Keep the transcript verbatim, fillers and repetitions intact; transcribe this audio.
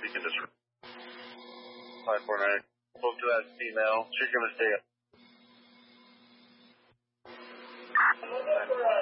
you can just five four nine. Spoke to that female. She's going to stay up.